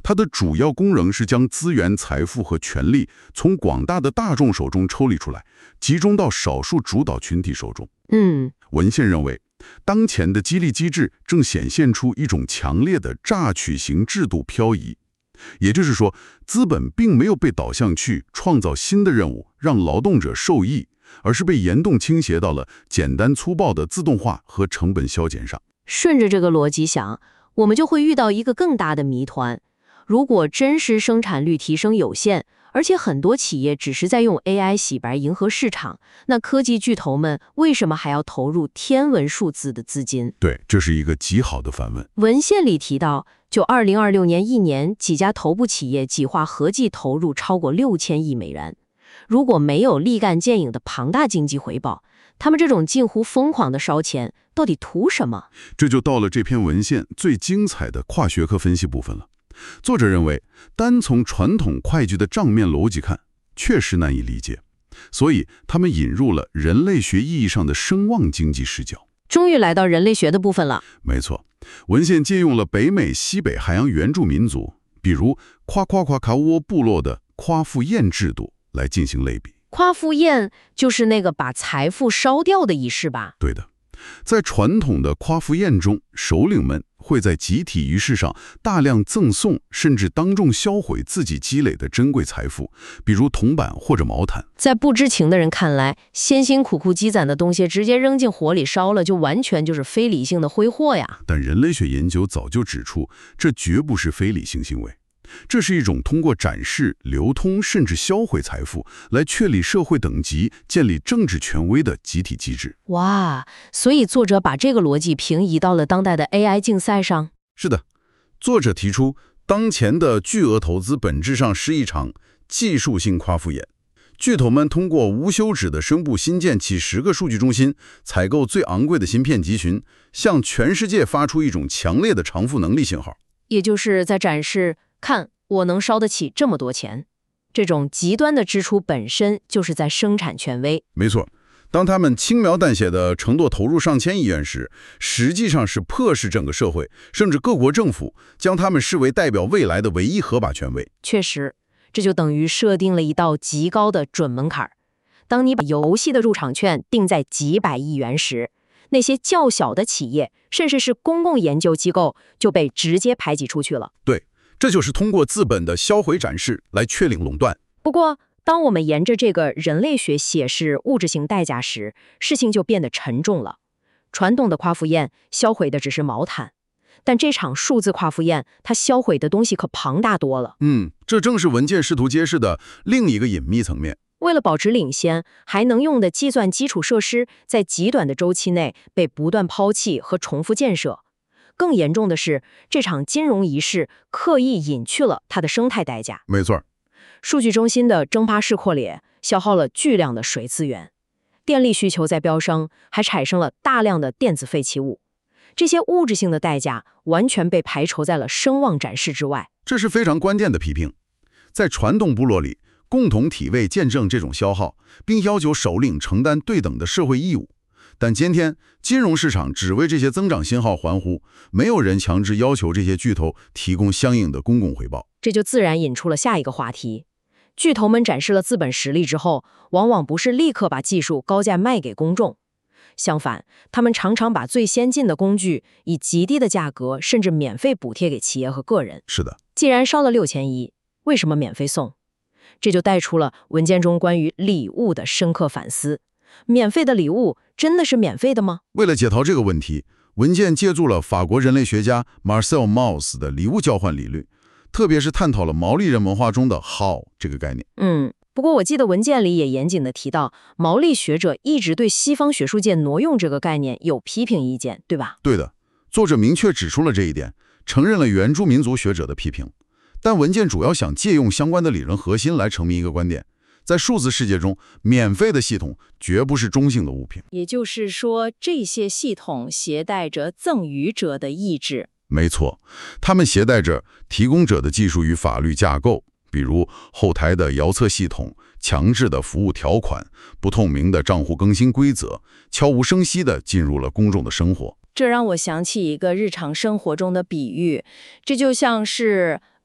它的主要功能是将资源、财富和权力从广大的大众手中抽离出来，集中到少数主导群体手中。文献认为，当前的激励机制正显现出一种强烈的榨取型制度漂移。也就是说，资本并没有被导向去创造新的任务，让劳动者受益，而是被严重倾斜到了简单粗暴的自动化和成本削减上。 顺着这个逻辑想，我们就会遇到一个更大的谜团。如果真实生产率提升有限，而且很多企业只是在用 AI 洗白迎合市场，那科技巨头们为什么还要投入天文数字的资金？ 对，这是一个极好的反问。 文献里提到，就2026年一年，几家头部企业计划合计投入超过6000亿美元。如果没有立竿见影的庞大经济回报，他们这种近乎疯狂的烧钱，到底图什么？ 这就到了这篇文献最精彩的跨学科分析部分了。作者认为，单从传统会计的账面逻辑看，确实难以理解，所以他们引入了人类学意义上的声望经济视角。 终于来到人类学的部分了。 没错，文献借用了北美西北海洋原住民族，比如夸卡沃部落的夸父宴制度来进行类比。 夸父宴就是那个把财富烧掉的仪式吧？ 对的，在传统的夸父宴中，首领们会在集体仪式上大量赠送，甚至当众销毁自己积累的珍贵财富，比如铜板或者毛毯。 在不知情的人看来，辛辛苦苦积攒的东西直接扔进火里烧了，就完全就是非理性的挥霍呀。 但人类学研究早就指出，这绝不是非理性行为。这是一种通过展示、流通甚至销毁财富来确立社会等级、建立政治权威的集体机制。 哇，所以作者把这个逻辑平移到了当代的 AI 竞赛上。 是的，作者提出，当前的巨额投资本质上是一场技术性夸父宴。巨头们通过无休止的宣布新建起10个数据中心，采购最昂贵的芯片集群，向全世界发出一种强烈的偿付能力信号。 也就是在展示，看我能烧得起这么多钱。这种极端的支出本身就是在生产权威。 没错，当他们轻描淡写地承诺投入上千亿元时，实际上是迫使整个社会，甚至各国政府将他们视为代表未来的唯一合法权威。 确实，这就等于设定了一道极高的准门槛。当你把游戏的入场券定在几百亿元时，那些较小的企业，甚至是公共研究机构，就被直接排挤出去了。 对，这就是通过资本的销毁展示来确定垄断。 不过，当我们沿着这个人类学写是物质性代价时，事情就变得沉重了。传统的夸父宴销毁的只是毛毯，但这场数字夸父宴，它销毁的东西可庞大多了。 这正是文件试图揭示的另一个隐秘层面。 为了保持领先，还能用的计算基础设施在极短的周期内被不断抛弃和重复建设。更严重的是，这场金融仪式刻意隐去了它的生态代价。 没错， 数据中心的蒸发式扩列消耗了巨量的水资源，电力需求在飙升，还产生了大量的电子废弃物。这些物质性的代价完全被排除在了声望展示之外。 这是非常关键的批评。在传统部落里，共同体位见证这种消耗，并要求首领承担对等的社会义务。但今天，金融市场只为这些增长信号欢呼，没有人强制要求这些巨头提供相应的公共回报。 这就自然引出了下一个话题。巨头们展示了资本实力之后，往往不是立刻把技术高价卖给公众，相反，他们常常把最先进的工具以极低的价格，甚至免费补贴给企业和个人。 是的， 既然烧了6000亿，为什么免费送？这就带出了文件中关于礼物的深刻反思。免费的礼物真的是免费的吗？ 为了解答这个问题，文件借助了法国人类学家 Marcel Mauss 的礼物交换理论，特别是探讨了毛利人文化中的 how 这个概念。 不过我记得文件里也严谨地提到，毛利学者一直对西方学术界挪用这个概念有批评意见，对吧？ 对的，作者明确指出了这一点，承认了原住民族学者的批评。但文件主要想借用相关的理论核心来澄明一个观点：在数字世界中，免费的系统绝不是中性的物品。 也就是说，这些系统携带着赠予者的意志。 没错，他们携带着提供者的技术与法律架构，比如后台的遥测系统、强制的服务条款、不透明的账户更新规则，悄无声息地进入了公众的生活。 这让我想起一个日常生活中的比喻，这就像是